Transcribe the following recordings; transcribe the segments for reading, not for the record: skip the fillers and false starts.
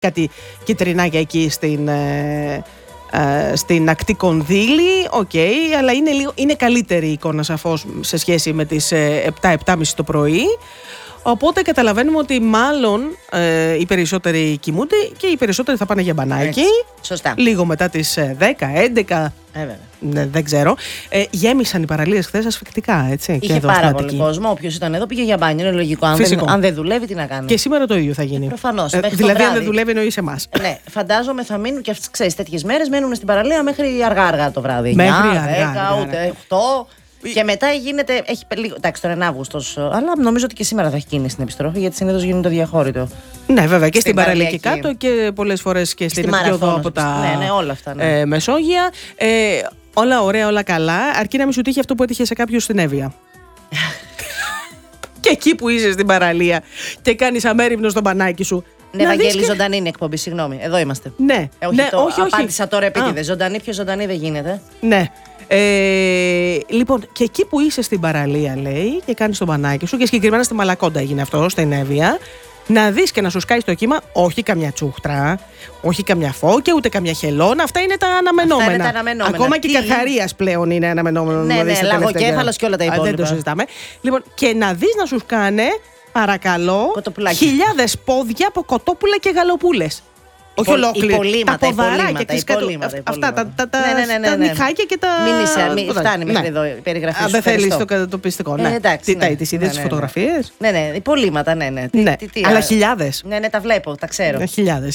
κάτι κυτρινάκια εκεί στην ακτή κονδύλι, αλλά είναι καλύτερη η εικόνα σαφώς σε σχέση με τις 7-7.30 το πρωί. Οπότε καταλαβαίνουμε ότι μάλλον οι περισσότεροι κοιμούνται και οι περισσότεροι θα πάνε για μπανάκι. Σωστά. Λίγο μετά τις 10-11. Δεν ξέρω. Γέμισαν οι παραλίες χθες ασφυκτικά, έτσι. Είχε πάρα πολύ κόσμο. Όποιος ήταν εδώ πήγε για μπάνιο. Είναι λογικό. Αν δεν δουλεύει, τι να κάνει. Και σήμερα το ίδιο θα γίνει. Προφανώς. Δηλαδή, αν δεν δουλεύει, εννοείς εμάς. Ναι, φαντάζομαι θα μείνουν και ξέρεις, τέτοιες μέρες μένουν στην παραλία μέχρι αργά το βράδυ. Μέχρι 9, 10, ούτε 8. Και μετά γίνεται. Έχει λίγο. Εντάξει, τώρα είναι Αύγουστος, αλλά νομίζω ότι και σήμερα θα έχει κίνηση στην επιστροφή, γιατί συνήθως γίνεται το διαχώρητο. Ναι, βέβαια, και στην παραλία και κάτω και πολλές φορές και στην Εθνική από τα όλα αυτά, ναι. Μεσόγεια. Όλα ωραία, όλα καλά. Αρκεί να μην σου τύχει αυτό που έτυχε σε κάποιους στην Εύβοια. Και εκεί που είσαι στην παραλία και κάνεις αμέριμνο στο μπανάκι σου. Ναι, Βαγγέλη, ζωντανή είναι εκπομπή, συγγνώμη. Εδώ είμαστε. Ναι, όχι. Απάντησα τώρα επίτηδες. Ζωντανή, πιο ζωντανή δεν γίνεται. Ναι. Λοιπόν, και εκεί που είσαι στην παραλία, λέει, και κάνεις το μπανάκι σου, και συγκεκριμένα στη Μαλακόντα έγινε αυτό, στην Εύβοια, να δεις και να σου σκάει στο κύμα, όχι καμιά τσούχτρα, όχι καμιά φώκια, ούτε καμιά χελώνα. Αυτά είναι τα αναμενόμενα. Ακόμα και η Καρχαρίας πλέον είναι αναμενόμενο. Ναι, λαγοκέφαλος και όλα τα υπόλοιπα. Δεν το συζητάμε. Λοιπόν, και να δεις να σου σκάνε, παρακαλώ, χιλιάδες πόδια από κοτόπουλα και γαλοπούλες. Όχι ολόκληρη. Τα ποδαράκια και αυτά τα νυχάκια και τα. Μην φτάνει μέχρι εδώ η περιγραφή. Δεν θέλει το πιστικό. Τι τις είδες τις φωτογραφίες? Ναι, υπολείμματα, ναι. Αλλά χιλιάδες. Ναι, τα βλέπω, τα ξέρω. Χιλιάδες.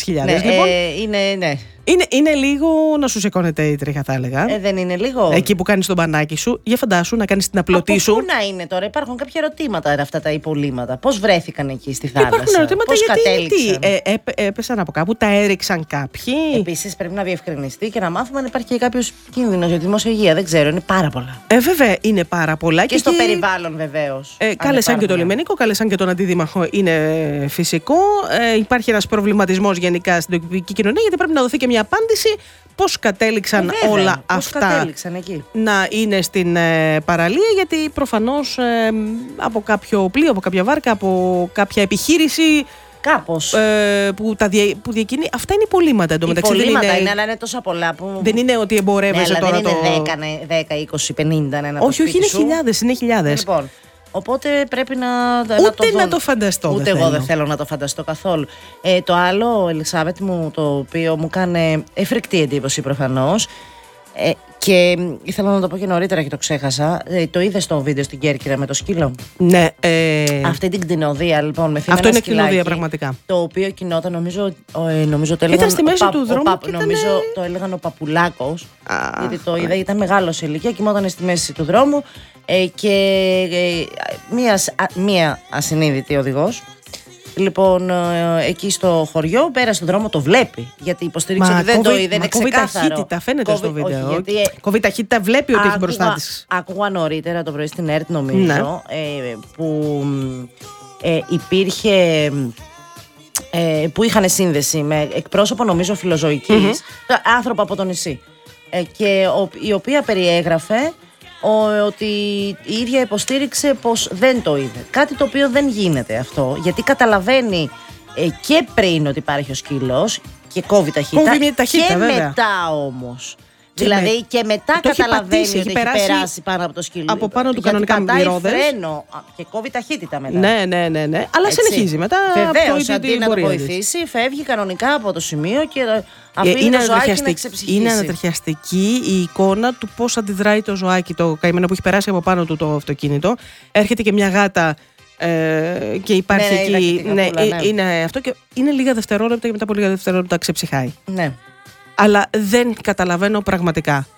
Ναι. Είναι λίγο να σου σηκώνεται η τρίχα, θα έλεγα. Δεν είναι λίγο. Εκεί που κάνεις τον μπανάκι σου, για φαντάσου να κάνεις την απλωτή σου. Πού να είναι τώρα, υπάρχουν κάποια ερωτήματα αυτά τα υπολείμματα. Πώς βρέθηκαν εκεί στη θάλασσα? Υπάρχουν ερωτήματα πώς γιατί έπεσαν από κάπου, τα έριξαν κάποιοι. Επίσης πρέπει να διευκρινιστεί και να μάθουμε αν υπάρχει και κάποιος κίνδυνος για τη δημόσια υγεία. Δεν ξέρω, είναι πάρα πολλά. Βέβαια, είναι πάρα πολλά. Και στο περιβάλλον βεβαίως. Κάλεσαν και το λιμενικό, κάλεσαν και τον αντίδημαρχο. Είναι φυσικό. Υπάρχει ένας προβληματισμός γενικά στην τοπική κοινωνία, γιατί πρέπει να δοθεί και μια απάντηση πώς κατέληξαν όλα αυτά εκεί να είναι στην παραλία, γιατί προφανώς από κάποιο πλοίο, από κάποια βάρκα, από κάποια επιχείρηση κάπως που διακινεί. Αυτά είναι υπολείμματα εντωμεταξύ. Υπολείμματα είναι, αλλά είναι τόσα πολλά που. Δεν είναι ότι εμπορεύεσαι τώρα. Δεν είναι 10, 20, 50 ένα. Όχι, είναι χιλιάδες. Λοιπόν, οπότε πρέπει να ούτε να το φανταστώ. Ούτε εγώ δεν θέλω να το φανταστώ καθόλου. Το άλλο, Ελισάβετ μου, το οποίο μου κάνει εφρικτή εντύπωση προφανώς, και ήθελα να το πω και νωρίτερα και το ξέχασα. Το είδε στο βίντεο στην Κέρκυρα με το σκύλο? Ναι. Αυτή την κτηνοδία, λοιπόν, με αυτό είναι κτηνοδία πραγματικά. Το οποίο κινόταν, νομίζω το έλεγαν. Ήταν στη μέση του δρόμου. Νομίζω το έλεγαν ο Παπουλάκος. Γιατί το είδα, ήταν μεγάλο σε ηλικία, κοιμόταν στη μέση του δρόμου. Και μία ασυνείδητη οδηγός, λοιπόν, εκεί στο χωριό, πέρασε στον δρόμο, το βλέπει. Γιατί υποστήριξε ότι δεν το είδε. Είναι ξεκάθαρο. Κόβει ταχύτητα, φαίνεται στο βίντεο. Κόβει ταχύτητα, βλέπει ότι έχει μπροστά της. Άκουγα νωρίτερα το πρωί στην ΕΡΤ, νομίζω, που υπήρχε. Που είχαν σύνδεση με εκπρόσωπο, νομίζω, φιλοζωικής, άνθρωπο από το νησί. Και η οποία περιέγραφε ότι η ίδια υποστήριξε πως δεν το είδε. Κάτι το οποίο δεν γίνεται αυτό, γιατί καταλαβαίνει και πριν ότι υπάρχει ο σκύλος και κόβει ταχύτητα, και βέβαια. Μετά όμως. Δηλαδή και μετά καταλαβαίνει ότι έχει περάσει πάνω από το σκύλο. Από πάνω του κανονικά με ρόδες. Φρένο και κόβει ταχύτητα μετά. Ναι. Αλλά συνεχίζει μετά. Βεβαίως, αντί να το βοηθήσει, φεύγει κανονικά από το σημείο και αφήνει το ζωάκι να ξεψυχήσει. Είναι ανατριχιαστική η εικόνα του πώς αντιδράει το ζωάκι, το καημένο που έχει περάσει από πάνω του το αυτοκίνητο. Έρχεται και μια γάτα. Και υπάρχει εκεί. Είναι αυτό και είναι λίγα δευτερόλεπτα και μετά από λίγα δευτερόλεπτα ξεψυχάει. Ναι. Αλλά δεν καταλαβαίνω πραγματικά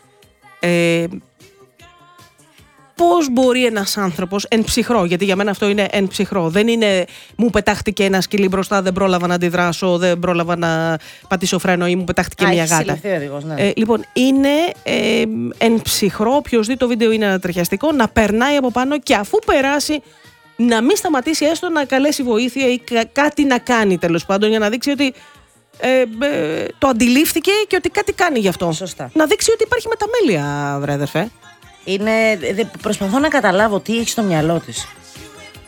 πώς μπορεί ένας άνθρωπος εν ψυχρό, γιατί για μένα αυτό είναι εν ψυχρό. Δεν είναι μου πετάχτηκε ένα σκυλί μπροστά, δεν πρόλαβα να αντιδράσω, δεν πρόλαβα να πατήσω φρένο ή μου πετάχτηκε μια γάτα. Λοιπόν, είναι εν ψυχρό, όποιος δει το βίντεο είναι ανατριχιαστικό, να περνάει από πάνω και αφού περάσει να μην σταματήσει έστω να καλέσει βοήθεια ή κάτι να κάνει, τέλος πάντων, για να δείξει ότι το αντιλήφθηκε και ότι κάτι κάνει γι' αυτό. Σωστά. Να δείξει ότι υπάρχει μεταμέλεια, βρε αδερφέ. Προσπαθώ να καταλάβω τι έχει στο μυαλό της.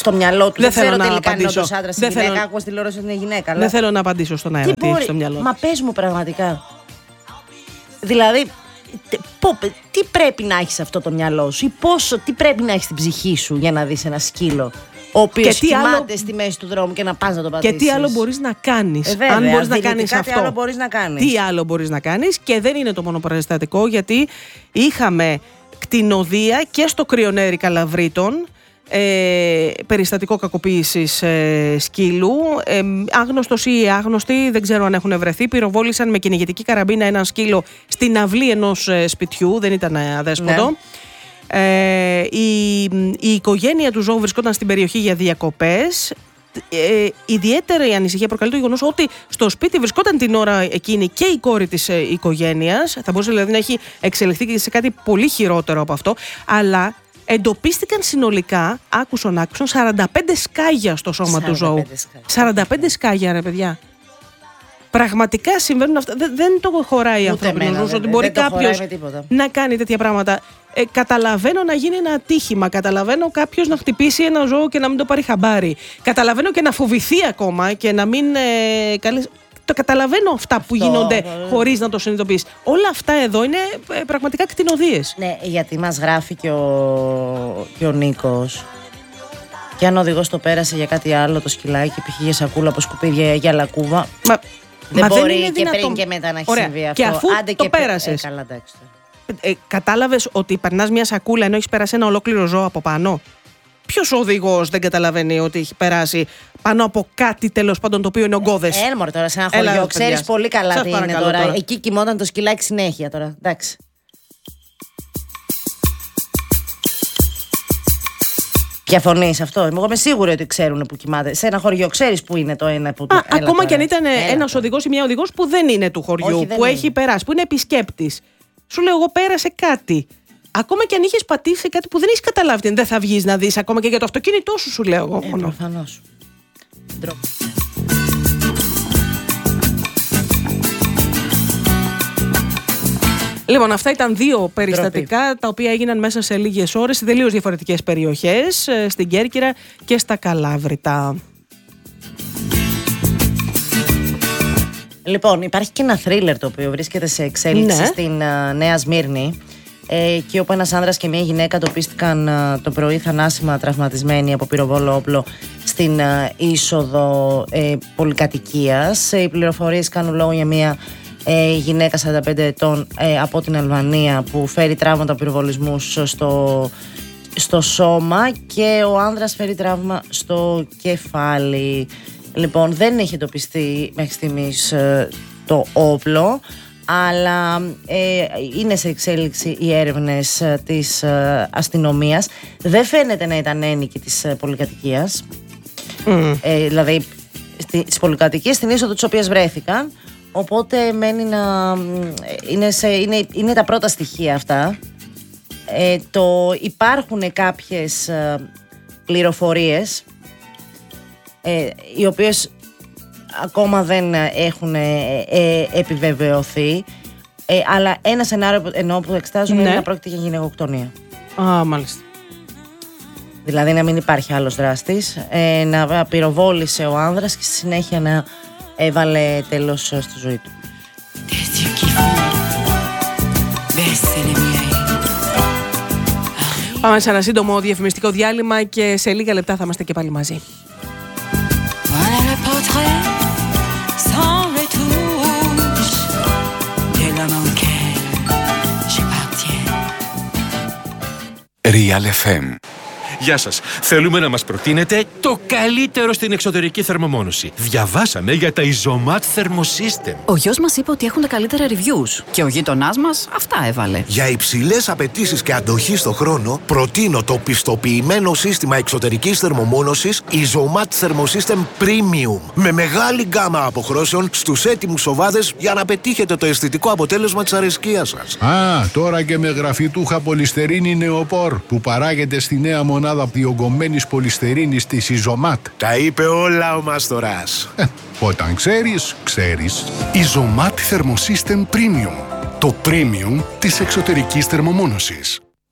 στο μυαλό του. Δεν θέλω να τελικά απαντήσω. Είναι όντως άντρας ή γυναίκα. Άκουγα στη τηλεόραση ότι είναι γυναίκα. Δεν θέλω να απαντήσω στον αέρα τι έχει στο μυαλό του. Μα πες μου πραγματικά. Δηλαδή, τι πρέπει να έχεις αυτό το μυαλό σου ή τι πρέπει να έχεις στην ψυχή σου για να δεις ένα σκύλο ο οποίος κοιμάται στη μέση του δρόμου και να πας να τον πατήσεις. Και τι άλλο μπορείς να κάνεις. Αν μπορείς να κάνεις αυτό. Τι άλλο μπορείς να κάνεις. Τι άλλο μπορείς να κάνεις. Και δεν είναι το μόνο περιστατικό, γιατί είχαμε κτηνοδία και στο Κρυονέρι Καλαβρίτων. Περιστατικό κακοποίησης σκύλου. Άγνωστος ή άγνωστοι, δεν ξέρω αν έχουν βρεθεί, πυροβόλησαν με κυνηγετική καραμπίνα ένα σκύλο στην αυλή ενός σπιτιού, δεν ήταν αδέσποτο. Ναι. Η οικογένεια του ζώου βρισκόταν στην περιοχή για διακοπές. Ιδιαίτερη ανησυχία προκαλεί το γεγονός ότι στο σπίτι βρισκόταν την ώρα εκείνη και η κόρη της οικογένειας. Θα μπορούσε δηλαδή να έχει εξελιχθεί και σε κάτι πολύ χειρότερο από αυτό, αλλά εντοπίστηκαν συνολικά, άκουσον, 45 σκάγια στο σώμα του ζώου. 45 σκάγια, ρε παιδιά. Πραγματικά συμβαίνουν αυτά. Δεν το χωράει η ανθρώπινη ζωή ότι μπορεί κάποιος να κάνει τέτοια πράγματα. Καταλαβαίνω να γίνει ένα ατύχημα. Καταλαβαίνω κάποιος να χτυπήσει ένα ζώο και να μην το πάρει χαμπάρι. Καταλαβαίνω και να φοβηθεί ακόμα και να μην. Το καταλαβαίνω αυτά που γίνονται χωρίς να το συνειδητοποιείς. Όλα αυτά εδώ είναι πραγματικά κτηνοδίες. Ναι, γιατί μας γράφει και ο Νίκος. Και αν ο οδηγός το πέρασε για κάτι άλλο, το σκυλάκι, π.χ. για σακούλα από σκουπίδια για λακκούβα. Δεν μπορεί και πριν και μετά να έχει συμβεί αυτό. Και αφού το πέρασες. Καλά, εντάξει. Κατάλαβες ότι περνάς μια σακούλα ενώ έχεις περάσει ένα ολόκληρο ζώο από πάνω. Ποιος οδηγός δεν καταλαβαίνει ότι έχει περάσει πάνω από κάτι τέλος πάντων το οποίο είναι ογκώδες. Μωρέ τώρα σε ένα χωριό. Ξέρεις πολύ καλά τι είναι τώρα. Εκεί κοιμόταν το σκυλάκι συνέχεια τώρα. Εντάξει. Διαφωνείς αυτό. Εγώ είμαι σίγουρη ότι ξέρουν που κοιμάται. Σε ένα χωριό ξέρεις που είναι το ένα που. Ακόμα και αν ήταν ένας οδηγός ή μια οδηγός που δεν είναι του χωριού, που έχει περάσει, που είναι επισκέπτης. Σου λέω, εγώ πέρασε κάτι. Ακόμα και αν είχες πατήσει κάτι που δεν έχεις καταλάβει, δεν θα βγεις να δεις ακόμα και για το αυτοκίνητό σου λέω εγώ. Προφανώς. Λοιπόν, αυτά ήταν δύο περιστατικά τα οποία έγιναν μέσα σε λίγες ώρες σε τελείως διαφορετικές περιοχές, στην Κέρκυρα και στα Καλάβρητα. Λοιπόν, υπάρχει και ένα θρίλερ το οποίο βρίσκεται σε εξέλιξη στην Νέα Σμύρνη, και όπου ένας άνδρας και μια γυναίκα τοπίστηκαν το πρωί θανάσιμα τραυματισμένοι από πυροβόλο όπλο στην είσοδο πολυκατοικίας. Οι πληροφορίες κάνουν λόγο για μια γυναίκα 45 ετών από την Αλβανία που φέρει τραύματα πυροβολισμούς στο σώμα, και ο άνδρας φέρει τραύμα στο κεφάλι. Λοιπόν, δεν έχει εντοπιστεί μέχρι στιγμής το όπλο, αλλά είναι σε εξέλιξη οι έρευνες της αστυνομίας. Δεν φαίνεται να ήταν ένοικοι της πολυκατοικίας. Δηλαδή στις πολυκατοικίες στην είσοδο της οποίας βρέθηκαν. Οπότε μένει να είναι τα πρώτα στοιχεία αυτά. Υπάρχουν κάποιες πληροφορίες οι οποίες ακόμα δεν έχουν επιβεβαιωθεί, αλλά ένα σενάριο που εξετάζουν είναι να πρόκειται για γυναικοκτονία. Μάλιστα. Δηλαδή να μην υπάρχει άλλος δράστης, να πυροβόλησε ο άνδρας και στη συνέχεια να έβαλε τέλος στη ζωή του. Πάμε σε ένα σύντομο διαφημιστικό διάλειμμα και σε λίγα λεπτά θα είμαστε και πάλι μαζί. Real FM. Γεια σας. Θέλουμε να μας προτείνετε το καλύτερο στην εξωτερική θερμομόνωση. Διαβάσαμε για τα Isomat Thermosystem. Ο γιος μας είπε ότι έχουν τα καλύτερα reviews και ο γείτονάς μας αυτά έβαλε. Για υψηλές απαιτήσεις και αντοχή στο χρόνο, προτείνω το πιστοποιημένο σύστημα εξωτερικής θερμομόνωσης Isomat Thermosystem Premium. Με μεγάλη γκάμα αποχρώσεων στους έτοιμους σοβάδες για να πετύχετε το αισθητικό αποτέλεσμα της αρεσκίας σας. Τώρα και με γραφιτούχα πολυστερίνη νεοπόρ που παράγεται στη νέα μονάδα διογκωμένης πολυστερίνης της Isomat. Τα είπε όλα ο Μάστορας. Όταν ξέρεις, ξέρεις. Isomat Thermosystem Premium. Το premium της εξωτερικής θερμομόνωσης.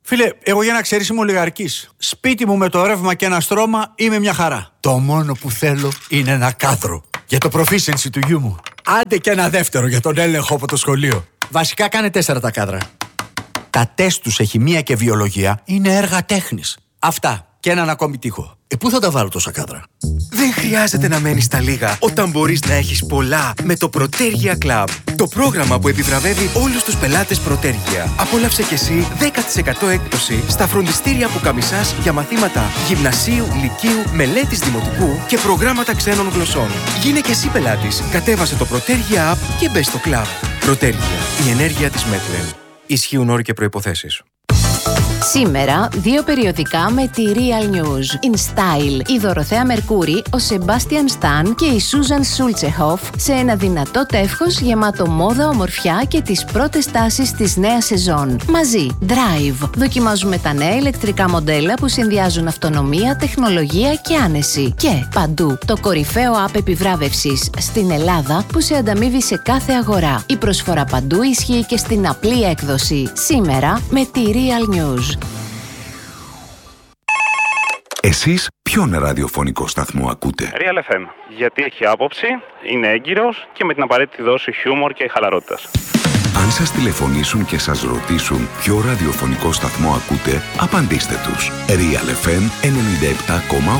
Φίλε, εγώ για να ξέρεις είμαι ολιγαρκής. Σπίτι μου με το ρεύμα και ένα στρώμα είμαι μια χαρά. Το μόνο που θέλω είναι ένα κάδρο για το proficiency του γιού μου. Άντε και ένα δεύτερο για τον έλεγχο από το σχολείο. Βασικά κάνε 4 τα κάδρα. Τα τεστ του σε χημεία και βιολογία είναι έργα τέχνης. Αυτά και έναν ακόμη τοίχο. Πού θα τα βάλω τόσα κάδρα? Δεν χρειάζεται να μένεις στα λίγα όταν μπορείς να έχεις πολλά με το Protergia Club. Το πρόγραμμα που επιβραβεύει όλους τους πελάτες Protergia. Απόλαυσε κι εσύ 10% έκπτωση στα φροντιστήρια που καμισάς για μαθήματα γυμνασίου, λυκείου, μελέτης δημοτικού και προγράμματα ξένων γλωσσών. Γίνε κι εσύ πελάτης. Κατέβασε το Protergia App και μπες στο Club. Protergia, η ενέργεια της Metlen. Ισχύουν όροι και προϋποθέσεις. Σήμερα, 2 περιοδικά με τη Real News. In Style, η Δωροθέα Μερκούρη, ο Σεμπάστιαν Σταν και η Σούζαν Σούλτσεχοφ σε ένα δυνατό τεύχος γεμάτο μόδα, ομορφιά και τις πρώτες τάσεις της νέας σεζόν. Μαζί, Drive. Δοκιμάζουμε τα νέα ηλεκτρικά μοντέλα που συνδυάζουν αυτονομία, τεχνολογία και άνεση. Και παντού, το κορυφαίο app επιβράβευσης στην Ελλάδα που σε ανταμείβει σε κάθε αγορά. Η προσφορά παντού ισχύει και στην απλή έκδοση. Σήμερα με τη Real News. Εσείς ποιον ραδιοφωνικό σταθμό ακούτε? Real FM. Γιατί έχει άποψη, είναι έγκυρος και με την απαραίτητη δόση χιούμορ και χαλαρότητας. Αν σας τηλεφωνήσουν και σας ρωτήσουν ποιο ραδιοφωνικό σταθμό ακούτε, απαντήστε τους. Real FM 97,8.